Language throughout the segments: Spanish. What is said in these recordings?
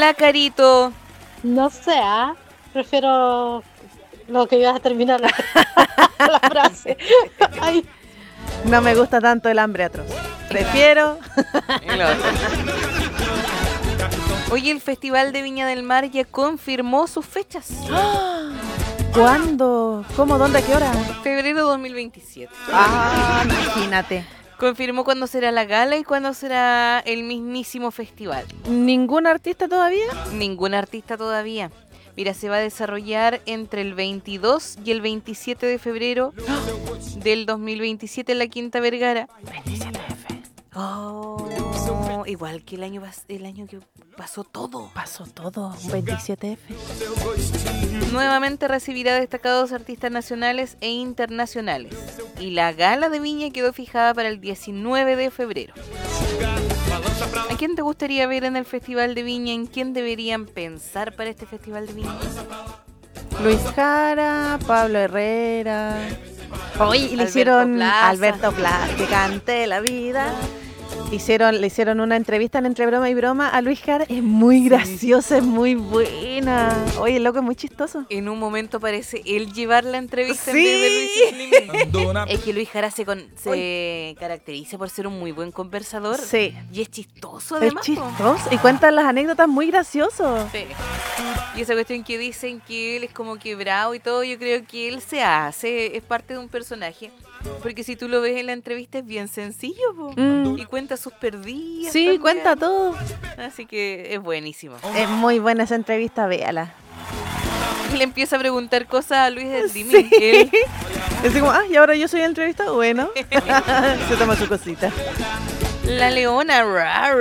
Hola, Carito. No sé, prefiero lo que ibas a terminar la frase. Ay. No me gusta tanto el hambre atroz. Prefiero. Oye, el Festival de Viña del Mar ya confirmó sus fechas. ¿Cuándo? ¿Cómo? ¿Dónde? ¿A qué hora? Febrero 2027. Imagínate. Confirmó cuándo será la gala y cuándo será el mismísimo festival. ¿Ningún artista todavía? Ningún artista todavía. Mira, se va a desarrollar entre el 22 y el 27 de febrero del 2027 en la Quinta Vergara. 27F. Oh, igual que el año que pasó todo. Pasó todo, un 27F. Nuevamente recibirá destacados artistas nacionales e internacionales. Y la gala de Viña quedó fijada para el 19 de febrero. ¿A quién te gustaría ver en el Festival de Viña? ¿En quién deberían pensar para este Festival de Viña? Luis Jara, Pablo Herrera. Hoy le hicieron Plaza. Alberto Plaza, que cante la vida. Le hicieron una entrevista en Entre Broma y Broma a Luis Jara. Es muy graciosa, es muy buena. Oye, el loco es muy chistoso. En un momento parece él llevar la entrevista Sí. en vez de Luis Slim. Es que Luis Jara se caracteriza por ser un muy buen conversador. Sí. Y es chistoso Es además. chistoso y cuentan las anécdotas muy graciosos. Sí. Y esa cuestión que dicen que él es como quebrado y todo, yo creo que él se hace, es parte de un personaje. Porque si tú lo ves en la entrevista es bien sencillo, po. Y cuenta sus perdidas. Sí, también. cuenta todo. Así que es buenísimo. Es muy buena esa entrevista, véala. Le empieza a preguntar cosas a Luis Slim. Sí. Él, Es como, y ahora yo soy el entrevistado. Bueno, se toma su cosita. la Leona. Rar.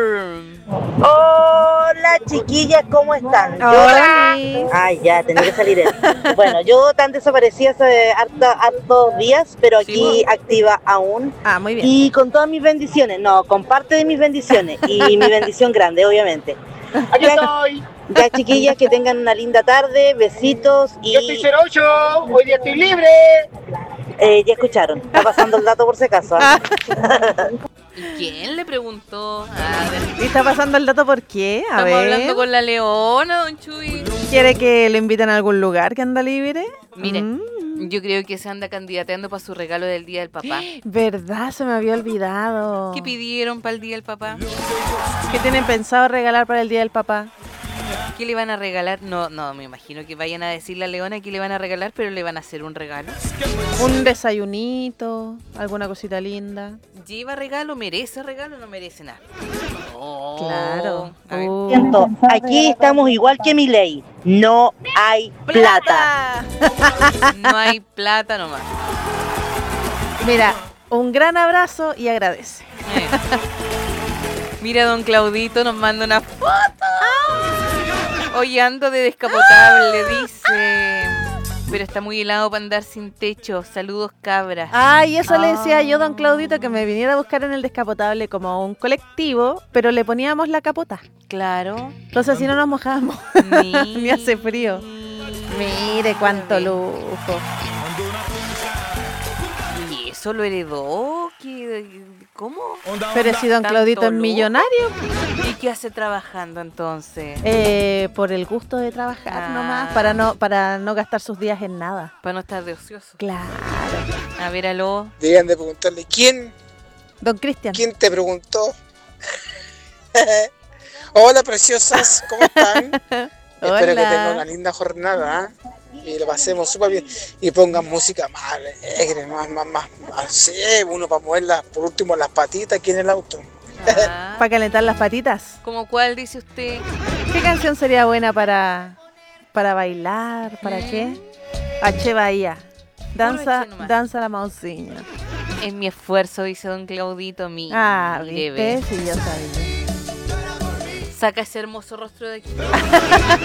Hola chiquillas, ¿cómo están? Hola. Ay, ya, tenía que salir él. Bueno, yo tan desaparecida hace hartos días, pero aquí activa aún. Muy bien. Y con todas mis bendiciones, no, con parte de mis bendiciones. Y mi bendición grande, obviamente. Aquí estoy. Ya chiquillas, que tengan una linda tarde, besitos y... Yo estoy 08, hoy día estoy libre. ya escucharon, está pasando el dato por si acaso. ¿Y quién le preguntó? A ver, ¿Y está pasando el dato por qué? A estamos ver. hablando con la Leona, don Chuy. ¿Quiere que lo inviten a algún lugar que anda libre? Miren, yo creo que se anda candidateando para su regalo del Día del Papá. ¿Verdad? Se me había olvidado. ¿Qué pidieron para el Día del Papá? ¿Qué tienen pensado regalar para el Día del Papá? ¿Qué le van a regalar? No, me imagino que vayan a decirle a Leona que le van a regalar, pero le van a hacer un regalo. Un desayunito, alguna cosita linda. ¿Lleva regalo? ¿Merece regalo o no merece nada? Oh, Claro. a ver. Siento, aquí estamos igual que mi ley, no hay plata. No hay plata nomás. Mira, un gran abrazo y agradece. Mira, don Claudito nos manda una foto. Hoy ando de descapotable, dice. Pero está muy helado para andar sin techo. Saludos, cabras. Ay, eso le decía yo, don Claudito, que me viniera a buscar en el descapotable como un colectivo, pero le poníamos la capota. Claro. Entonces así no nos mojamos. Ni hace frío. Mire cuánto lujo. ¿Y eso lo heredó? ¿Cómo? Pero si don ¿Tanto Claudito es lujo? millonario. ¿Y qué hace trabajando entonces? Por el gusto de trabajar nomás, para no gastar sus días en nada. Para no estar de ocioso. Claro. A ver, aló. Deben de preguntarle, ¿quién Don Cristian. te preguntó? Hola preciosas, ¿cómo están? Espero que tengan una linda jornada, y lo pasemos súper bien. Y pongan música más alegre, más, sí, uno para mover por último las patitas aquí en el auto. Para calentar las patitas. ¿Cómo cuál dice usted? ¿Qué canción sería buena para bailar? ¿Para qué? H. Bahía. Danza la mausiña. Es mi esfuerzo, dice don Claudito, mi ¿viste? bebé. Sí, yo sabía. Saca ese hermoso rostro de aquí.